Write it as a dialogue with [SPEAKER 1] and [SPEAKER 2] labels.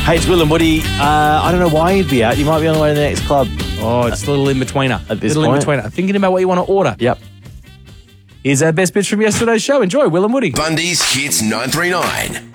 [SPEAKER 1] Hey, it's Will and Woody. I don't know why you'd be out. You might be on the way to the next club.
[SPEAKER 2] Oh, it's a little in-betweener.
[SPEAKER 1] At this
[SPEAKER 2] little
[SPEAKER 1] point.
[SPEAKER 2] in-betweener. Thinking about what you want to order.
[SPEAKER 1] Yep.
[SPEAKER 2] Here's our best bits from yesterday's show. Enjoy, Will and Woody.
[SPEAKER 3] Bundy's Hits 939.